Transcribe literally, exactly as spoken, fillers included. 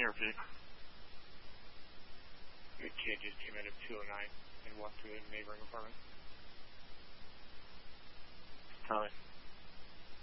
repeat? The kid just came out of two oh nine and walked to a neighboring apartment. Tommy.